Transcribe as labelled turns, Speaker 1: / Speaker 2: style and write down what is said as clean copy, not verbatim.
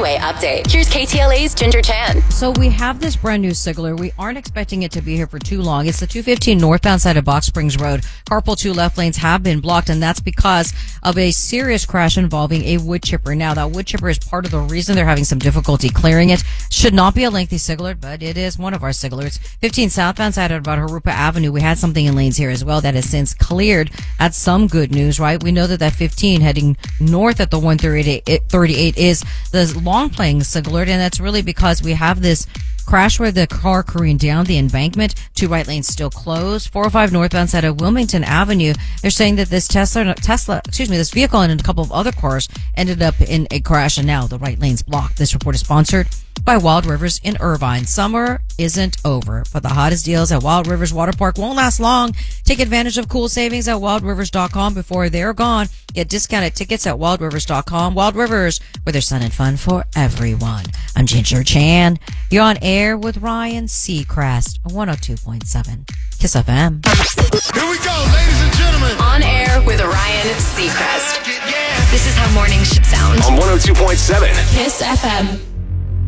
Speaker 1: Speedway update. Here's KTLA's Ginger Chan.
Speaker 2: So we have this brand new Sigler. We aren't expecting it to be here for too long. It's the 215 northbound side of Box Springs Road. Carpool 2 left lanes have been blocked, and that's because of a serious crash involving a wood chipper. Now, that wood chipper is part of the reason they're having some difficulty clearing it. Should not be a lengthy Sigler, but it is one of our Siglers. 15 southbound side of about Harupa Avenue. We had something in lanes here as well that has since cleared. That's some good news, right? We know that 15 heading north at the 138 is the long playing Sigler, and that's really because we have this crash where the car careened down the embankment. 2 right lanes still closed. 405 northbound side of Wilmington Avenue. They're saying that this this vehicle and a couple of other cars ended up in a crash, and now the right lane's blocked. This report is sponsored by Wild Rivers in Irvine. Summer isn't over, but the hottest deals at Wild Rivers Water Park won't last long. Take advantage of cool savings at wildrivers.com before they're gone. Get discounted tickets at wildrivers.com. Wild Rivers, where there's sun and fun for everyone. I'm Ginger Chan. You're on air with Ryan Seacrest, 102.7 Kiss FM.
Speaker 3: Here we go, ladies and gentlemen.
Speaker 1: On air with Ryan Seacrest.
Speaker 3: Yeah.
Speaker 4: This is how mornings should sound.
Speaker 5: On 102.7
Speaker 4: Kiss FM.